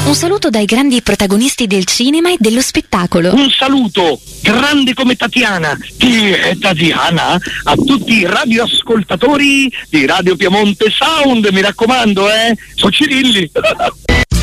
Un saluto dai grandi protagonisti del cinema e dello spettacolo. Un saluto grande come Tatiana. Chi è Tatiana? A tutti i radioascoltatori di Radio Piemonte Sound, mi raccomando, so Cirilli.